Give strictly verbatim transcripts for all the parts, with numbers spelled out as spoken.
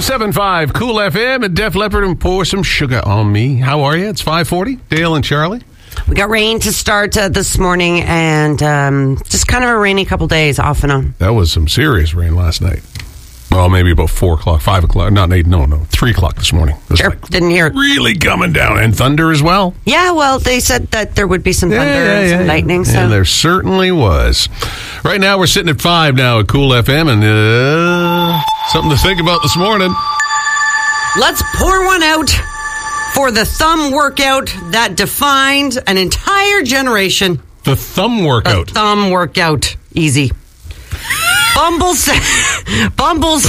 oh seven point five Cool F M and Def Leppard and Pour Some Sugar on Me. How are you? It's five forty. Dale and Charlie. We got rain to start uh, this morning and um, just kind of a rainy couple days off and on. That was some serious rain last night. Well, maybe about four o'clock, five o'clock. Not eight, no, no, three o'clock this morning. It was Sure, like didn't hear it. really coming down. And thunder as well. Yeah, well, they said that there would be some thunder Yeah, yeah, and some yeah. lightning. So. Yeah, there certainly was. Right now, we're sitting at five now at Cool F M, and uh, something to think about this morning. Let's pour one out for the thumb workout that defined an entire generation. The thumb The workout. thumb workout. Easy. Bumbles. Bumbles.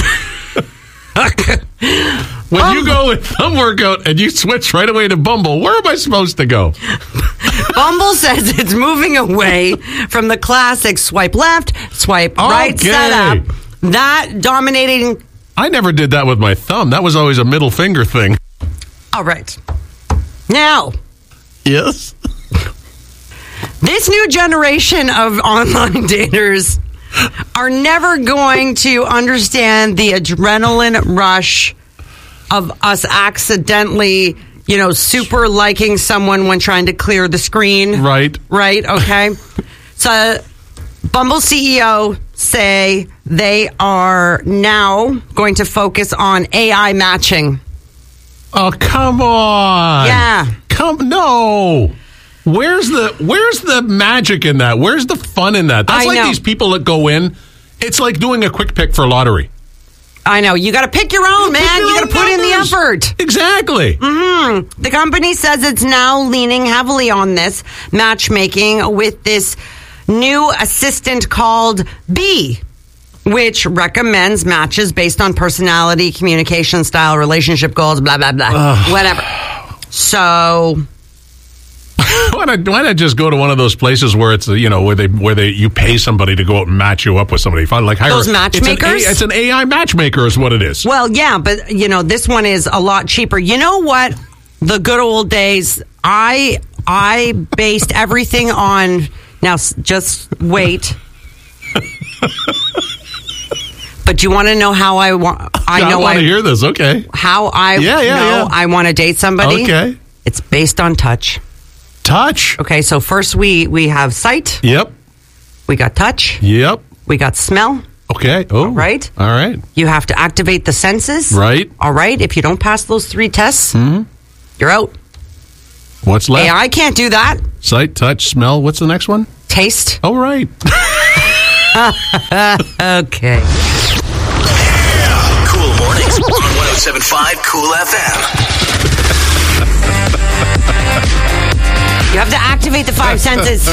When Um, you go with thumb workout and you switch right away to Bumble, where am I supposed to go? Bumble says it's moving away from the classic swipe left, swipe right Okay. setup. That dominating. I never did that with my thumb. That was always a middle finger thing. All right. Now, Yes. this new generation of online daters are never going to understand the adrenaline rush of us accidentally, you know, super liking someone when trying to clear the screen. Right. Right, okay. So, Bumble C E O say they are now going to focus on A I matching. Oh, come on. Yeah. Come no. Where's the Where's the magic in that? Where's the fun in that? That's I like know. these people that go in. It's like doing a quick pick for lottery. I know. You got to pick your own, man. Pick your You got own to put in the numbers. effort. Exactly. Mm-hmm. The company says it's now leaning heavily on this matchmaking with this new assistant called Bee, which recommends matches based on personality, communication style, relationship goals, blah, blah, blah. Ugh. Whatever. So, Why not, why not just go to one of those places where it's, you know, where they where they you pay somebody to go out and match you up with somebody? Find like hire, Those It's matchmakers? an, A, it's an A I matchmaker is what it is. well, yeah, but, you know, this one is a lot cheaper. You know what? The good old days, I I based everything on, now s- just wait. But you want to know how I want, I I know want I, to hear this. Okay. how I Yeah, yeah, know yeah. I want to date somebody. Okay. It's based on touch. Touch. Okay, so first we, we have sight, Yep. we got touch, Yep. we got smell. Okay. Oh. right. All right. You have to activate the senses. Right. All right. If you don't pass those three tests, Mhm. you're out. What's left? A I can't do that. Sight, touch, smell. What's the next one? Taste. Oh, right. Okay. Cool mornings on one oh seven point five Cool F M. You have to activate the five senses.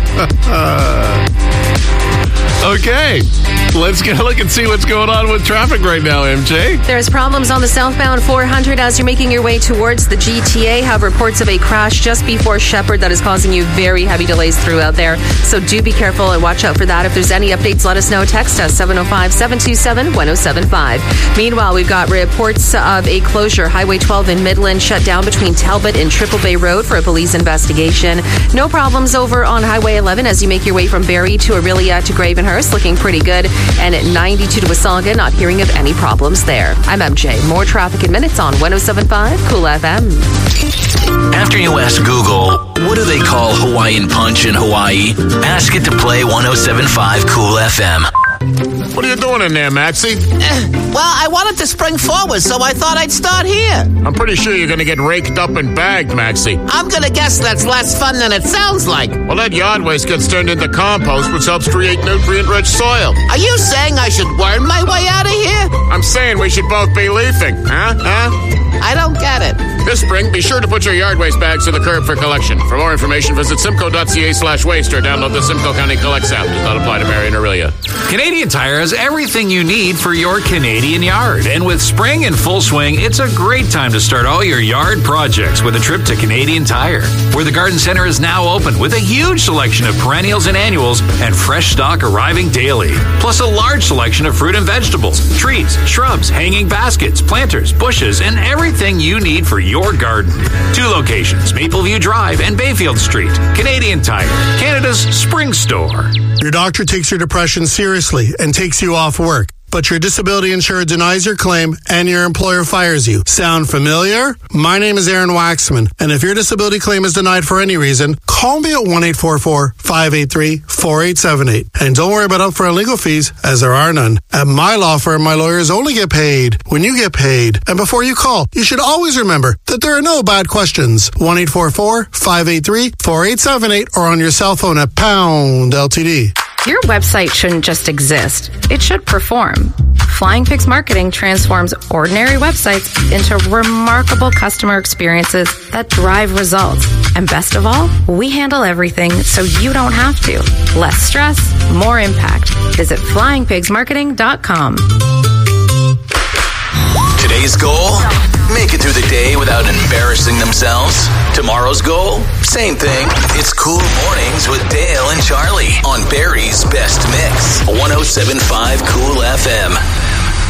Okay. Let's get a look and see what's going on with traffic right now, M J. There's problems on the southbound four hundred as you're making your way towards the G T A. Have reports of a crash just before Shepherd that is causing you very heavy delays throughout there. So do be careful and watch out for that. If there's any updates, let us know. Text us seven oh five, seven two seven, one oh seven five. Meanwhile, we've got reports of a closure. Highway twelve in Midland shut down between Talbot and Triple Bay Road for a police investigation. No problems over on Highway eleven as you make your way from Barrie to Aurelia to Gravenhurst. Looking pretty good. And at ninety-two to Wasaga, not hearing of any problems there. I'm M J. More traffic in minutes on one oh seven point five Cool F M. After you ask Google, what do they call Hawaiian Punch in Hawaii? Ask it to play one oh seven point five Cool F M. What are you doing in there, Maxie? Well, I wanted to spring forward, so I thought I'd start here. I'm pretty sure you're going to get raked up and bagged, Maxie. I'm gonna guess that's less fun than it sounds like. Well, that yard waste gets turned into compost, which helps create nutrient-rich soil. Are you saying I should worm my way out of here? I'm saying we should both be leafing, huh? Huh? I don't get it. This spring, be sure to put your yard waste bags to the curb for collection. For more information, visit simcoe.ca slash waste or download the Simcoe County Collects app. Does not apply to Marion or Aurelia. Canadian Tire has everything you need for your Canadian yard. And with spring in full swing, it's a great time to start all your yard projects with a trip to Canadian Tire, where the garden center is now open with a huge selection of perennials and annuals and fresh stock arriving daily. Plus a large selection of fruit and vegetables, trees, shrubs, hanging baskets, planters, bushes, and everything you need for your garden. Two locations, Mapleview Drive and Bayfield Street. Canadian Tire, Canada's spring store. Your doctor takes your depression seriously and takes you off work. but your disability insurer denies your claim and your employer fires you. Sound familiar? My name is Aaron Waxman, and if your disability claim is denied for any reason, call me at one eight four four, five eight three, four eight seven eight. And don't worry about upfront legal fees, as there are none. At my law firm, my lawyers only get paid when you get paid. And before you call, you should always remember that there are no bad questions. one eight four four, five eight three, four eight seven eight or on your cell phone at pound L T D. Your website shouldn't just exist. It should perform. Flying Pigs Marketing transforms ordinary websites into remarkable customer experiences that drive results. And best of all, we handle everything so you don't have to. Less stress, more impact. Visit flying pigs marketing dot com. Today's goal? Make it through the day without embarrassing themselves. Tomorrow's goal? Same thing. It's Cool Mornings with Dale and Charlie on Barry's Best Mix. one oh seven point five Cool F M.